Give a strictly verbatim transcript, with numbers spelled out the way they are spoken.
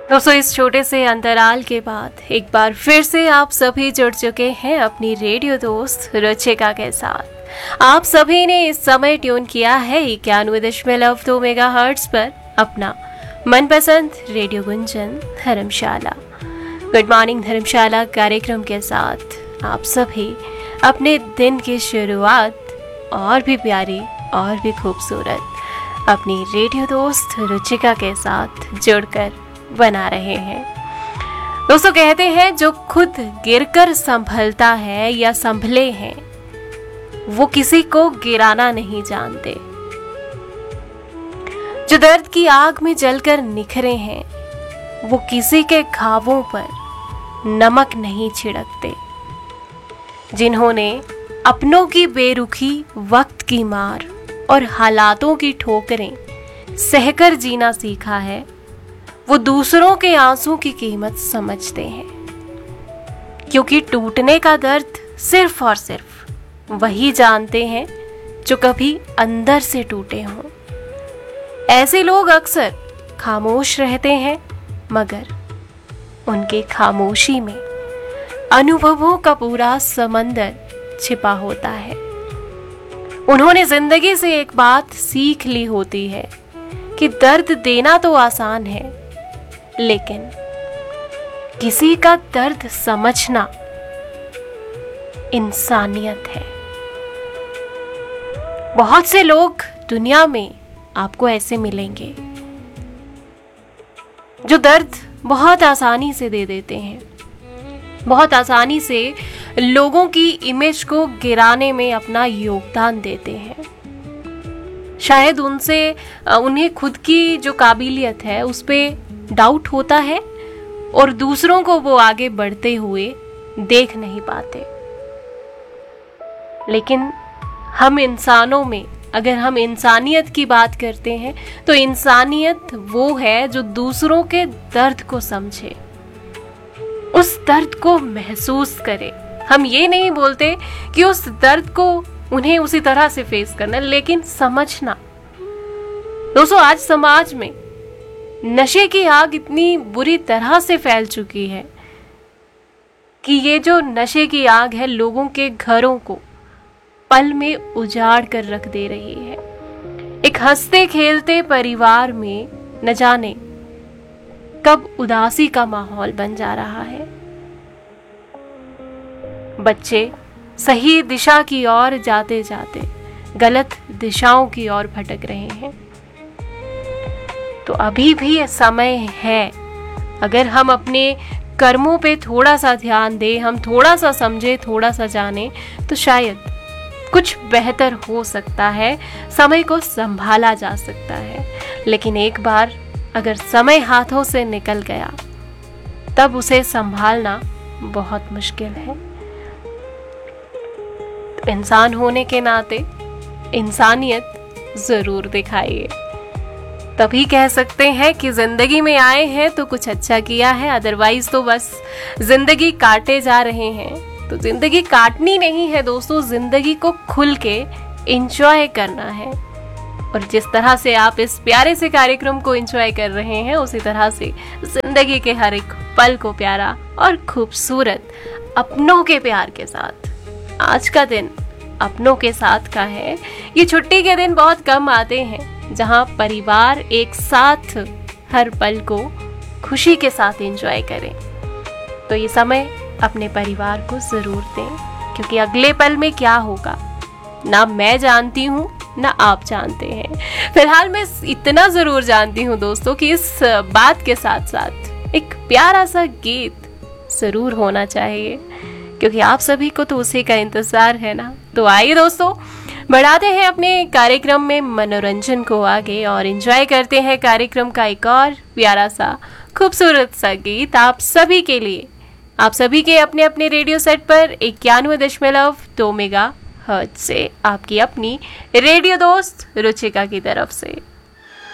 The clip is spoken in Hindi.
दोस्तों, इस छोटे से अंतराल के बाद एक बार फिर से आप सभी जुड़ चुके हैं अपनी रेडियो दोस्त रुचिका के साथ। आप सभी ने इस समय ट्यून किया है इक्यानवे दशमलव दो मेगा हर्ट्ज पर अपना मनपसंद रेडियो गुंजन धर्मशाला। गुड मॉर्निंग धर्मशाला कार्यक्रम के साथ आप सभी अपने दिन की शुरुआत और भी प्यारी और भी खूबसूरत अपनी रेडियो दोस्त रुचिका के साथ जुड़कर बना रहे हैं। दोस्तों, कहते हैं जो खुद गिरकर संभलता है या संभले हैं वो किसी को गिराना नहीं जानते। जो दर्द की आग में जलकर निखरे हैं वो किसी के घावों पर नमक नहीं छिड़कते। जिन्होंने अपनों की बेरुखी, वक्त की मार और हालातों की ठोकरें सहकर जीना सीखा है, वो दूसरों के आंसू की कीमत समझते हैं। क्योंकि टूटने का दर्द सिर्फ और सिर्फ वही जानते हैं जो कभी अंदर से टूटे हों। ऐसे लोग अक्सर खामोश रहते हैं, मगर उनके खामोशी में अनुभवों का पूरा समंदर छिपा होता है। उन्होंने जिंदगी से एक बात सीख ली होती है कि दर्द देना तो आसान है, लेकिन किसी का दर्द समझना इंसानियत है। बहुत से लोग दुनिया में आपको ऐसे मिलेंगे जो दर्द बहुत आसानी से दे देते हैं, बहुत आसानी से लोगों की इमेज को गिराने में अपना योगदान देते हैं। शायद उनसे उन्हें खुद की जो काबिलियत है उस पे डाउट होता है और दूसरों को वो आगे बढ़ते हुए देख नहीं पाते। लेकिन हम इंसानों में अगर हम इंसानियत की बात करते हैं तो इंसानियत वो है जो दूसरों के दर्द को समझे, उस दर्द को महसूस करे। हम ये नहीं बोलते कि उस दर्द को उन्हें उसी तरह से फेस करना, लेकिन समझना। दोस्तों, आज समाज में नशे की आग इतनी बुरी तरह से फैल चुकी है कि ये जो नशे की आग है लोगों के घरों को पल में उजाड़ कर रख दे रही है। एक हंसते खेलते परिवार में न जाने कब उदासी का माहौल बन जा रहा है। बच्चे सही दिशा की ओर जाते जाते गलत दिशाओं की ओर भटक रहे हैं। तो अभी भी समय है, अगर हम अपने कर्मों पे थोड़ा सा ध्यान दें, हम थोड़ा सा समझे, थोड़ा सा जाने, तो शायद कुछ बेहतर हो सकता है, समय को संभाला जा सकता है। लेकिन एक बार अगर समय हाथों से निकल गया तब उसे संभालना बहुत मुश्किल है। तो इंसान होने के नाते इंसानियत जरूर दिखाइए, तभी कह सकते हैं कि जिंदगी में आए हैं तो कुछ अच्छा किया है। अदरवाइज तो बस जिंदगी काटे जा रहे हैं। तो जिंदगी काटनी नहीं है दोस्तों, जिंदगी को खुल के एंजॉय करना है। और जिस तरह से आप इस प्यारे से कार्यक्रम को एंजॉय कर रहे हैं, उसी तरह से जिंदगी के हर एक पल को प्यारा और खूबसूरत अपनों के प्यार के साथ। आज का दिन अपनों के साथ का है। ये छुट्टी के दिन बहुत कम आते हैं जहां परिवार एक साथ हर पल को खुशी के साथ एंजॉय करें। तो ये समय अपने परिवार को जरूर दें, क्योंकि अगले पल में क्या होगा ना मैं जानती हूँ ना आप जानते हैं। फिलहाल मैं इतना जरूर जानती हूँ दोस्तों कि इस बात के साथ साथ एक प्यारा सा गीत जरूर होना चाहिए, क्योंकि आप सभी को तो उसी का इंतजार है ना। तो आइए दोस्तों, बढ़ाते हैं अपने कार्यक्रम में मनोरंजन को आगे और एंजॉय करते हैं कार्यक्रम का एक और प्यारा सा खूबसूरत सा गीत आप सभी के लिए, आप सभी के अपने अपने रेडियो सेट पर इक्यानवे दशमलव दो मेगा हर्ट्ज से आपकी अपनी रेडियो दोस्त रुचिका की तरफ से।